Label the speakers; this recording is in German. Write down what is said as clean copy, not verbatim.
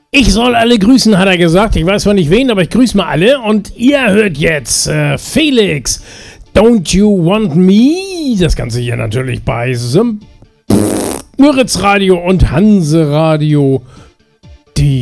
Speaker 1: Ich soll alle grüßen, hat er gesagt. Ich weiß zwar nicht wen, aber ich grüße mal alle. Und ihr hört jetzt Felix, Don't You Want Me? Das Ganze hier natürlich bei Müritz Radio und Hanse Radio